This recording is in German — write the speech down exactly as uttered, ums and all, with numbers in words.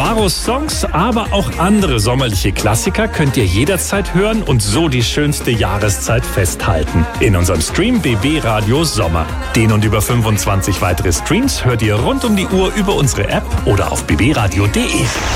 Baros Songs, aber auch andere sommerliche Klassiker könnt ihr jederzeit hören und so die schönste Jahreszeit festhalten. In unserem Stream B B Radio Sommer. Den und über fünfundzwanzig weitere Streams hört ihr rund um die Uhr über unsere App oder auf b b radio punkt d e.